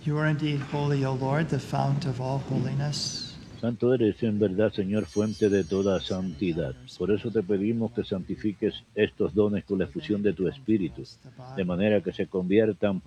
You are indeed holy, O Lord, the fount of all holiness. Santo eres en verdad, Señor, fuente de toda santidad. Por eso te pedimos que santifiques estos dones con la efusión de tu Espíritu, de manera que se conviertan